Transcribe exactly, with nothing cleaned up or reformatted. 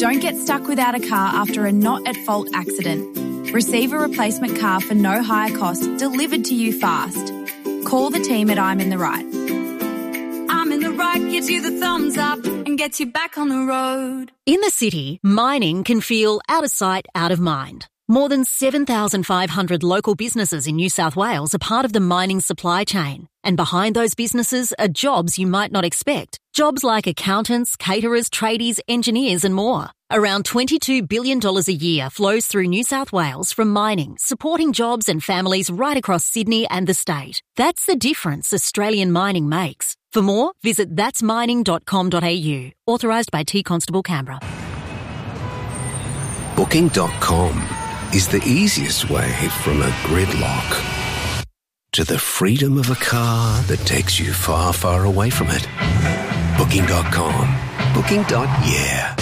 Don't get stuck without a car after a not-at-fault accident. Receive a replacement car for no higher cost delivered to you fast. Call the team at I'm in the Right. I'm in the Right gives you the thumbs up and gets you back on the road. In the city, mining can feel out of sight, out of mind. More than seven thousand five hundred local businesses in New South Wales are part of the mining supply chain. And behind those businesses are jobs you might not expect. Jobs like accountants, caterers, tradies, engineers and more. Around twenty-two billion dollars a year flows through New South Wales from mining, supporting jobs and families right across Sydney and the state. That's the difference Australian mining makes. For more, visit that's mining dot com dot a u. Authorised by T Constable Canberra. Booking dot com is the easiest way from a gridlock to the freedom of a car that takes you far, far away from it. Booking dot com. Booking. Yeah.